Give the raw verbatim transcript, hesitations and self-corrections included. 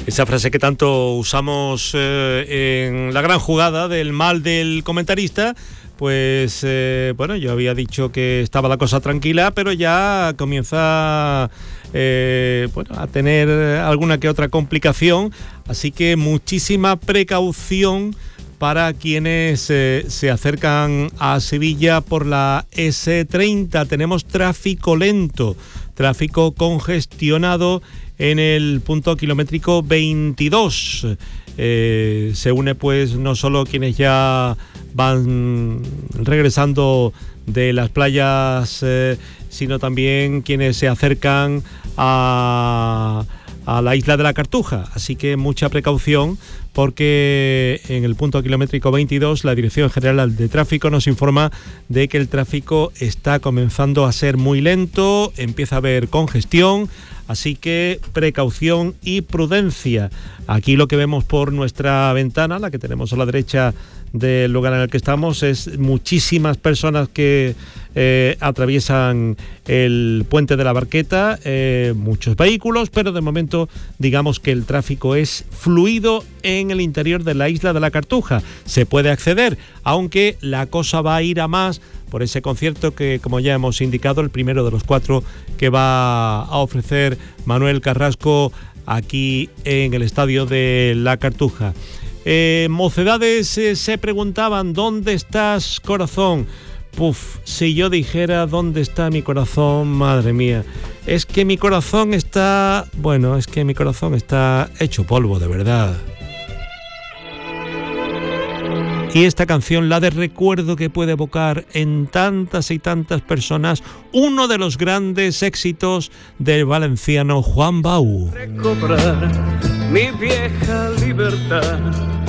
Esa frase que tanto usamos eh, en la gran jugada del mal del comentarista, pues eh, bueno, yo había dicho que estaba la cosa tranquila, pero ya comienza eh, bueno, a tener alguna que otra complicación, así que muchísima precaución para quienes eh, se acercan a Sevilla por la ese treinta. Tenemos tráfico lento, tráfico congestionado en el punto kilométrico veintidós. Eh, se une pues no solo quienes ya van regresando de las playas, eh, sino también quienes se acercan a, a la isla de la Cartuja. Así que mucha precaución, porque en el punto kilométrico veintidós la Dirección General de Tráfico nos informa de que el tráfico está comenzando a ser muy lento, empieza a haber congestión, así que precaución y prudencia. Aquí lo que vemos por nuestra ventana, la que tenemos a la derecha del lugar en el que estamos, es muchísimas personas que eh, atraviesan el puente de la Barqueta, eh, muchos vehículos, pero de momento digamos que el tráfico es fluido en el interior de la isla de la Cartuja. Se puede acceder, aunque la cosa va a ir a más por ese concierto que, como ya hemos indicado, el primero de los cuatro que va a ofrecer Manuel Carrasco aquí en el estadio de la Cartuja. Eh, mocedades eh, se preguntaban: ¿dónde estás, corazón? Puf, si yo dijera dónde está mi corazón, madre mía, es que mi corazón está, bueno, es que mi corazón está hecho polvo, de verdad. Y esta canción, la de recuerdo que puede evocar en tantas y tantas personas uno de los grandes éxitos del valenciano Juan Bau. Recobrar mi vieja libertad,